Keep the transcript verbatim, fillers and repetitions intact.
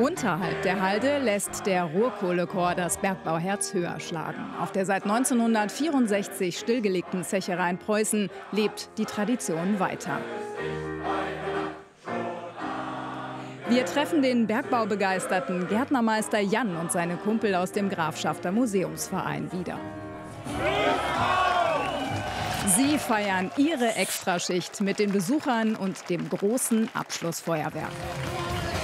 Unterhalb der Halde lässt der Ruhrkohlechor das Bergbauherz höher schlagen. Auf der seit neunzehnhundertvierundsechzig stillgelegten Zecherei in Preußen lebt die Tradition weiter. Wir treffen den bergbaubegeisterten Gärtnermeister Jan und seine Kumpel aus dem Grafschafter Museumsverein wieder. Sie feiern ihre Extraschicht mit den Besuchern und dem großen Abschlussfeuerwerk.